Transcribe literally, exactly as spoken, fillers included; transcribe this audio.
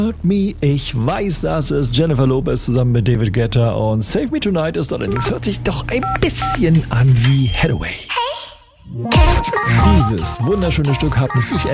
Me, ich weiß, das ist Jennifer Lopez zusammen mit David Guetta und Save Me Tonight ist allerdings, hört sich doch ein bisschen an wie Hathaway. Dieses wunderschöne Stück hat mich ich